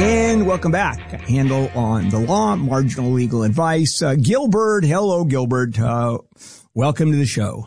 And welcome back. Handle on the Law, Marginal Legal Advice. Gilbert, hello, Gilbert. Welcome to the show.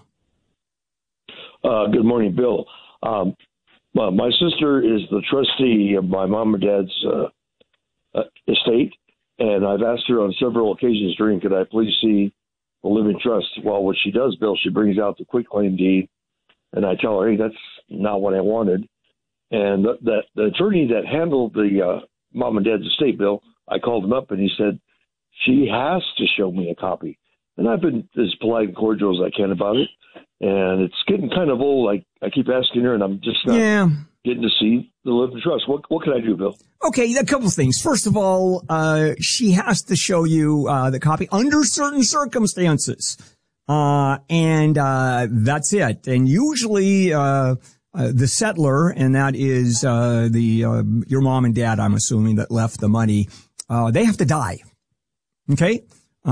Good morning, Bill. My sister is the trustee of my mom and dad's estate, and I've asked her on several occasions during, could I please see the living trust? Well, what she does, Bill, she brings out the quitclaim deed, and I tell her, hey, that's not what I wanted. And the attorney that handled the mom and dad's estate, Bill, I called him up, and he said, she has to show me a copy. And I've been as polite and cordial as I can about it. And it's getting kind of old. I keep asking her, and I'm just not getting to see the living trust. What can I do, Bill? Okay, a couple of things. First of all, she has to show you the copy under certain circumstances. And that's it. And usually the settler, and that is your mom and dad, I'm assuming, that left the money, they have to die. Okay?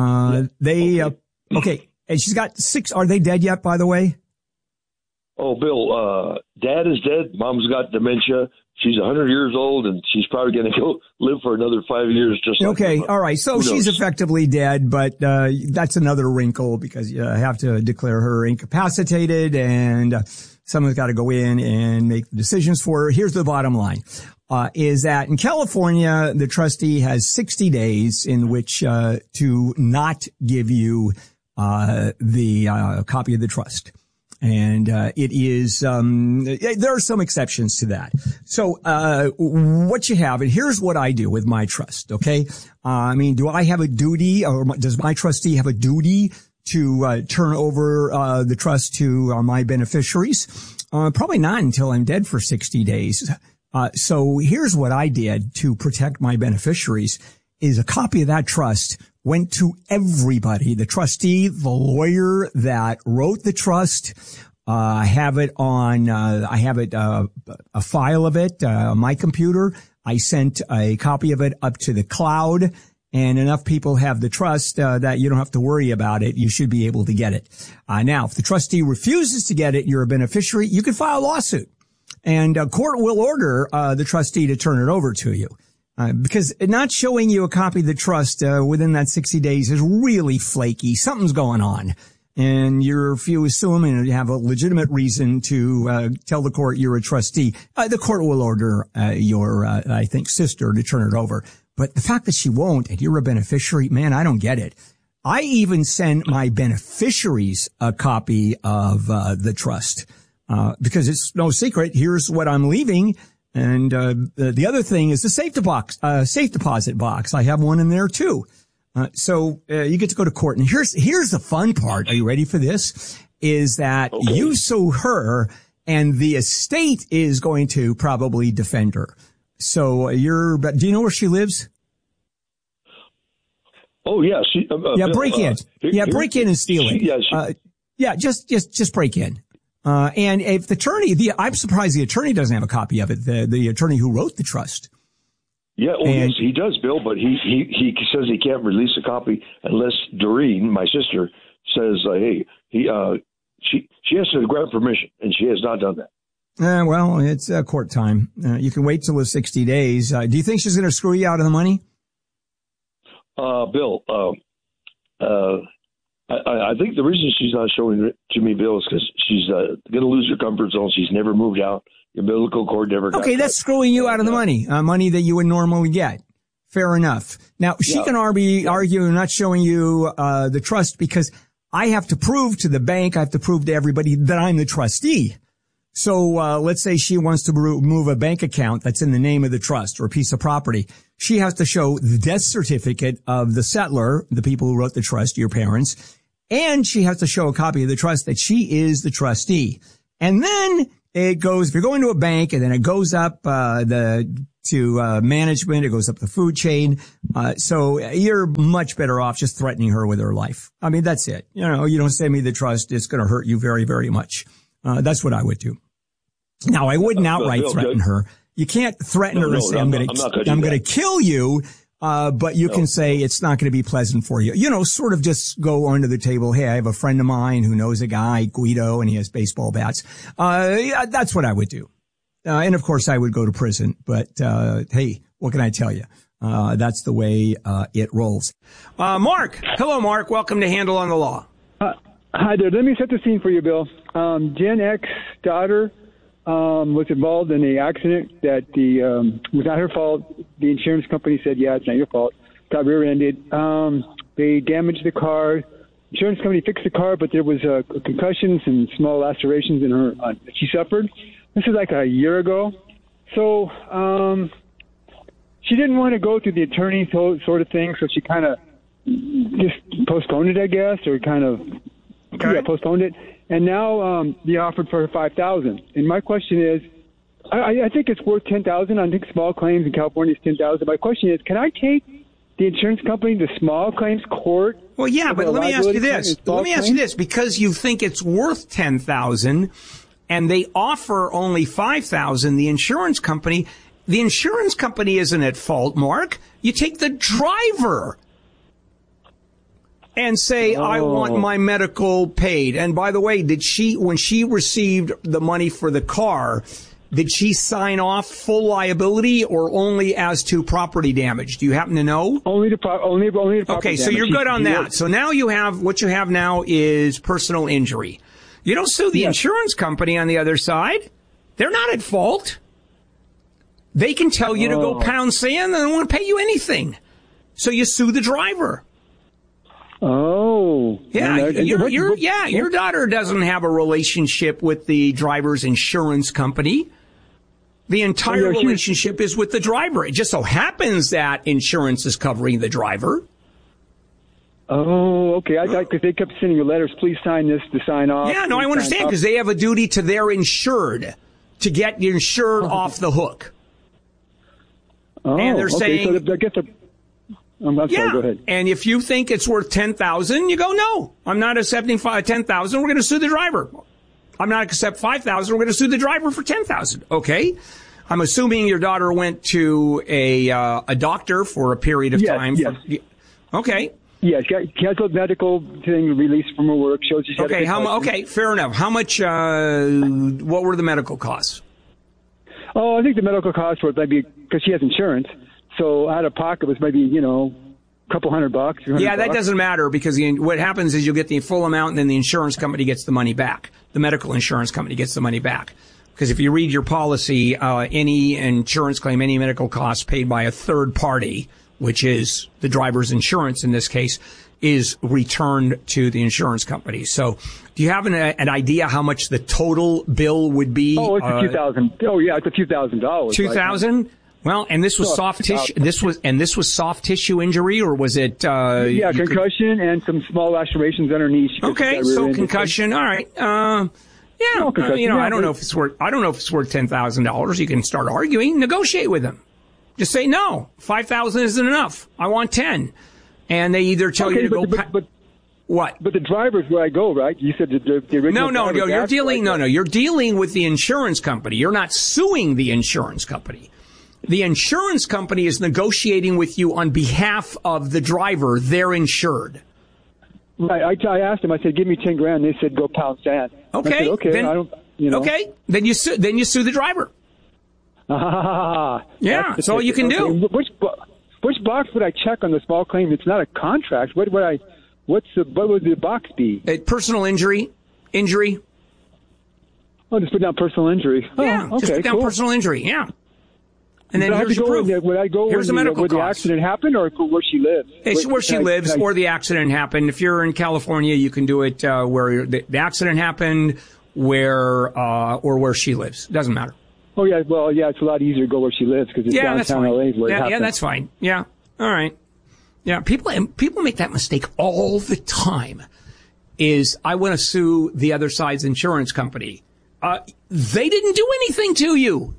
Okay. And she's got 6. Are they dead yet, by the way? Oh, Bill, Dad is dead. Mom's got dementia. She's 100 years old, and she's probably going to go live for another 5 years. Okay. All right. So she's effectively dead, but that's another wrinkle because you have to declare her incapacitated, and someone's got to go in and make the decisions for her. Here's the bottom line. Is that in California, the trustee has 60 days in which to not give you the copy of the trust. And it is there are some exceptions to that. So what you have, and here's what I do with my trust, okay? I mean, do I have a duty, or does my trustee have a duty to turn over the trust to my beneficiaries? Probably not until I'm dead for 60 days. So here's what I did to protect my beneficiaries is a copy of that trust went to everybody, the trustee, the lawyer that wrote the trust. I have it on, a file of it, on my computer. I sent a copy of it up to the cloud, and enough people have the trust, that you don't have to worry about it. You should be able to get it. Now, if the trustee refuses to get it, you're a beneficiary, you can file a lawsuit, and a court will order, the trustee to turn it over to you. Because not showing you a copy of the trust within that 60 days is really flaky. Something's going on. And if you assume and you have a legitimate reason to tell the court you're a trustee, the court will order your, I think, sister to turn it over. But the fact that she won't and you're a beneficiary, man, I don't get it. I even send my beneficiaries a copy of the trust because it's no secret. Here's what I'm leaving. And the other thing is the safe deposit box. I have one in there too. So you get to go to court. And here's the fun part. Are you ready for this? Is that you sue her, and the estate is going to probably defend her. So do you know where she lives? Oh yeah, break in. Break in and steal it. Just break in. And if the attorney, I'm surprised the attorney doesn't have a copy of it, the attorney who wrote the trust. Yeah, yes, he does, Bill, but he says he can't release a copy unless Doreen, my sister, says, hey, she has to grant permission, and she has not done that. Well, it's court time. You can wait till the 60 days. Do you think she's going to screw you out of the money? Bill, I think the reason she's not showing it to me, Bill, is because she's going to lose her comfort zone. She's never moved out. The umbilical cord never got Okay, that's screwing you out of the money, money that you would normally get. Fair enough. Now, she can argue not showing you the trust because I have to prove to the bank, I have to prove to everybody that I'm the trustee. So let's say she wants to move a bank account that's in the name of the trust or a piece of property. She has to show the death certificate of the settler, the people who wrote the trust, your parents, and she has to show a copy of the trust that she is the trustee. And then it goes, if you're going to a bank, and then it goes up to management, it goes up the food chain. So you're much better off just threatening her with her life. I mean, that's it. You know, you don't send me the trust, it's going to hurt you very, very much. That's what I would do. Now, I wouldn't outright threaten her. You can't threaten her and say, I'm going to kill you. But you can say it's not going to be pleasant for you. You know, sort of just go under the table. Hey, I have a friend of mine who knows a guy, Guido, and he has baseball bats. That's what I would do. And of course I would go to prison, but, hey, What can I tell you? That's the way it rolls. Mark. Hello, Mark. Welcome to Handle on the Law. Hi there. Let me set the scene for you, Bill. Gen X's daughter was involved in an accident that was not her fault. The insurance company said, yeah, it's not your fault. Got rear-ended. They damaged the car. Insurance company fixed the car, but there was concussions and small lacerations in her that she suffered. This is like a year ago. So she didn't want to go through the attorney sort of thing, so she kind of just postponed it, I guess, or kind of postponed it. And now they offered for her $5,000. And my question is, I think it's worth $10,000. I think small claims in California is $10,000. My question is, can I take the insurance company to small claims court? Well, yeah, but let me ask you this. Because you think it's worth $10,000 and they offer only $5,000, the insurance company isn't at fault, Mark. You take the driver and say, I want my medical paid. And by the way, when she received the money for the car, did she sign off full liability or only as to property damage? Do you happen to know? Only the property damage. Okay, so you're good on that. So now what you have now is personal injury. You don't sue the insurance company on the other side. They're not at fault. They can tell you to go pound sand and they don't want to pay you anything. So you sue the driver. Oh. Yeah, your daughter doesn't have a relationship with the driver's insurance company. The entire relationship is with the driver. It just so happens that insurance is covering the driver. Oh, okay. Because they kept sending you letters, please sign this to sign off. Yeah, no, I understand, because they have a duty to their insured to get the insured off the hook. Oh, and they're saying, so I guess I'm sorry, go ahead. And if you think it's worth $10,000, you go, no, I'm not accepting $10,000. We're going to sue the driver. I'm not accept $5,000. We're going to sue the driver for $10,000. Okay. I'm assuming your daughter went to a doctor for a period of time. Yes. Okay. Yes, she has a medical thing released from her work. Shows she had okay, fair enough. How much? What were the medical costs? Oh, I think the medical costs were maybe because she has insurance, so out of pocket was maybe a couple $100. Yeah, that doesn't matter because what happens is you'll get the full amount, and then the insurance company gets the money back. The medical insurance company gets the money back. Because if you read your policy, any insurance claim, any medical costs paid by a third party, which is the driver's insurance in this case, is returned to the insurance company. So do you have an idea how much the total bill would be? Oh, it's a few thousand. Oh, yeah, it's a few $1,000. $2,000? Well, and this was soft tissue. This was soft tissue injury, or was it? Concussion and some small lacerations underneath. Okay, so concussion. All right. Yeah, I don't know if it's worth $10,000. You can start arguing, negotiate with them. Just say no. 5,000 isn't enough. I want 10. And they either tell you to go. What? But the driver's where I go, right? You said the original. No. You're dealing. No. You're dealing with the insurance company. You're not suing the insurance company. The insurance company is negotiating with you on behalf of the driver. They're insured. Right. I asked them. I said, "Give me $10,000." They said, "Go pound sand." Okay. I said, okay. Then, I don't. Okay. Then you sue the driver. Yeah. That's all you can do. Which box would I check on the small claim? It's not a contract. What would the box be? Personal injury. Oh, just put down personal injury. Yeah. Okay, just put down personal injury. Yeah. And then here's your proof. Would I go here's the medical where the accident happened or where she lives? It's where she lives or the accident happened. If you're in California, you can do it where the accident happened, or where she lives. Doesn't matter. Oh, yeah. Well, yeah, it's a lot easier to go where she lives because it's downtown LA where it happened. Yeah, that's fine. Yeah. All right. Yeah. People make that mistake all the time is I want to sue the other side's insurance company. They didn't do anything to you.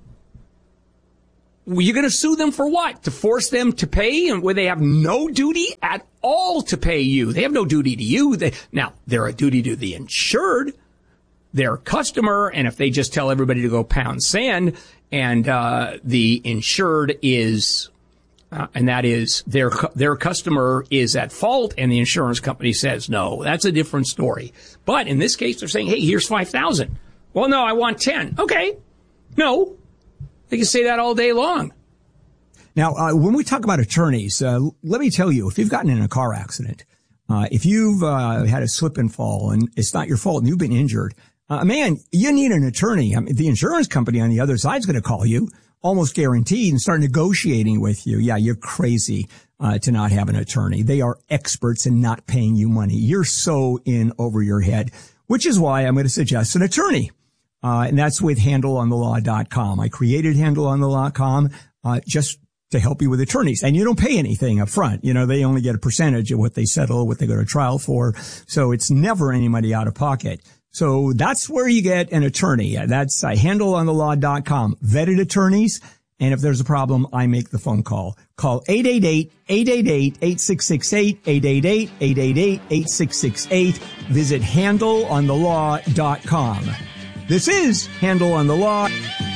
You're going to sue them for what? To force them to pay and where they have no duty at all to pay you. They have no duty to you. They're a duty to the insured, their customer. And if they just tell everybody to go pound sand and, the insured is, and that is their customer is at fault and the insurance company says no, that's a different story. But in this case, they're saying, hey, here's 5,000. Well, no, I want 10. Okay. No. They can say that all day long. Now, when we talk about attorneys, let me tell you, if you've gotten in a car accident, if you've had a slip and fall and it's not your fault and you've been injured, man, you need an attorney. I mean, the insurance company on the other side is going to call you, almost guaranteed, and start negotiating with you. Yeah, you're crazy to not have an attorney. They are experts in not paying you money. You're so in over your head, which is why I'm going to suggest an attorney. And that's with handleonthelaw.com. I created handleonthelaw.com just to help you with attorneys. And you don't pay anything up front. You know, they only get a percentage of what they settle, what they go to trial for. So it's never any money out of pocket. So that's where you get an attorney. That's handleonthelaw.com. Vetted attorneys. And if there's a problem, I make the phone call. Call 888-888-8668, 888-888-8668. Visit handleonthelaw.com. This is Handle on the Law.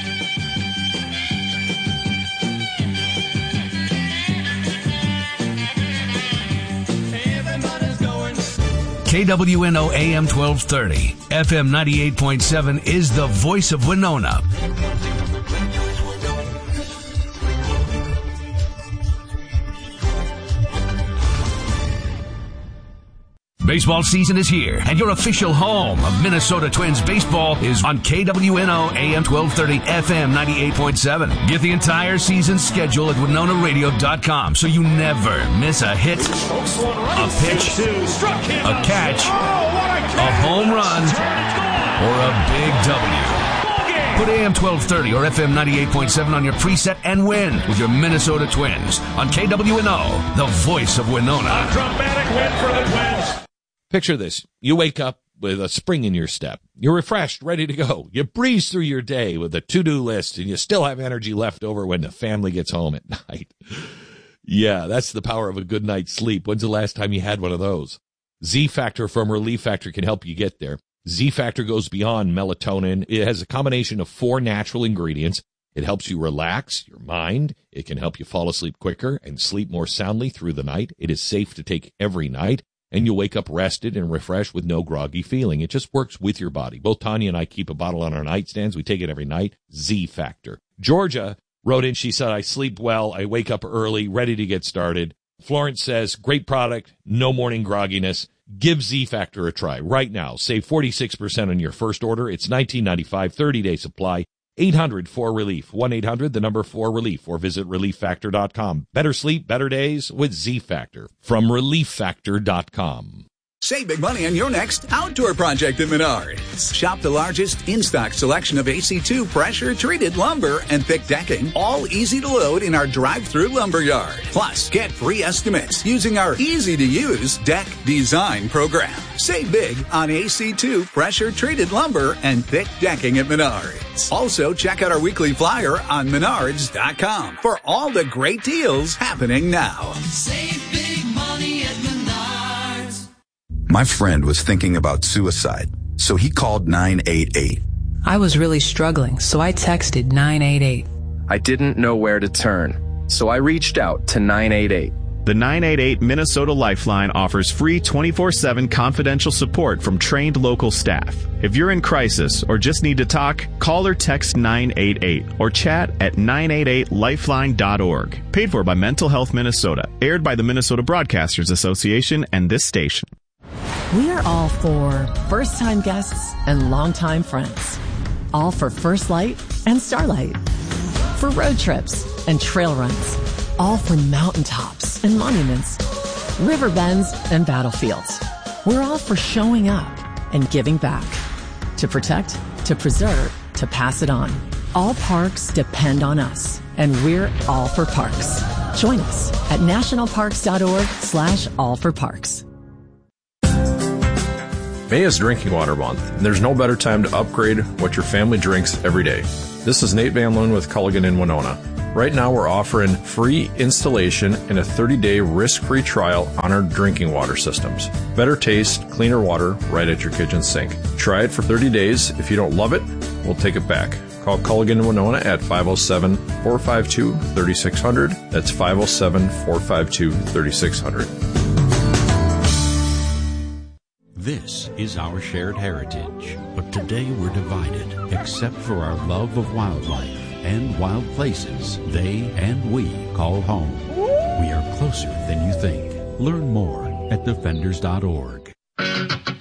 KWNO AM 1230, FM 98.7 is the voice of Winona. Baseball season is here, and your official home of Minnesota Twins baseball is on KWNO AM 1230, FM 98.7. Get the entire season schedule at WinonaRadio.com so you never miss a hit, a pitch, a catch, a home run, or a big W. Put AM 1230 or FM 98.7 on your preset and win with your Minnesota Twins on KWNO, the voice of Winona. A dramatic win for the Twins. Picture this. You wake up with a spring in your step. You're refreshed, ready to go. You breeze through your day with a to-do list, and you still have energy left over when the family gets home at night. Yeah, that's the power of a good night's sleep. When's the last time you had one of those? Z-Factor from Relief Factor can help you get there. Z-Factor goes beyond melatonin. It has a combination of 4 natural ingredients. It helps you relax your mind. It can help you fall asleep quicker and sleep more soundly through the night. It is safe to take every night. And you'll wake up rested and refreshed with no groggy feeling. It just works with your body. Both Tanya and I keep a bottle on our nightstands. We take it every night. Z-Factor. Georgia wrote in, she said, I sleep well. I wake up early, ready to get started. Florence says, great product, no morning grogginess. Give Z-Factor a try right now. Save 46% on your first order. It's $19.95, 30-day supply. 800-4RELIEF, 1-800-4RELIEF, or visit ReliefFactor.com. Better sleep, better days with Z-Factor from ReliefFactor.com. Save big money on your next outdoor project at Menards. Shop the largest in-stock selection of AC2 pressure-treated lumber and thick decking, all easy to load in our drive-through lumber yard. Plus, get free estimates using our easy-to-use deck design program. Save big on AC2 pressure-treated lumber and thick decking at Menards. Also, check out our weekly flyer on Menards.com for all the great deals happening now. Save big money at Menards. My friend was thinking about suicide, so he called 988. I was really struggling, so I texted 988. I didn't know where to turn, so I reached out to 988. The 988 Minnesota Lifeline offers free 24/7 confidential support from trained local staff. If you're in crisis or just need to talk, call or text 988 or chat at 988lifeline.org. Paid for by Mental Health Minnesota. Aired by the Minnesota Broadcasters Association and this station. We are all for first-time guests and longtime friends. All for First Light and Starlight. For road trips and trail runs. All for mountaintops and monuments. River bends and battlefields. We're all for showing up and giving back. To protect, to preserve, to pass it on. All parks depend on us, and we're all for parks. Join us at nationalparks.org/allforparks. May is Drinking Water Month, and there's no better time to upgrade what your family drinks every day. This is Nate Van Loon with Culligan in Winona. Right now we're offering free installation and a 30-day risk-free trial on our drinking water systems. Better taste, cleaner water right at your kitchen sink. Try it for 30 days. If you don't love it, we'll take it back. Call Culligan in Winona at 507-452-3600. That's 507-452-3600. This is our shared heritage, but today we're divided, except for our love of wildlife and wild places they and we call home. We are closer than you think. Learn more at defenders.org.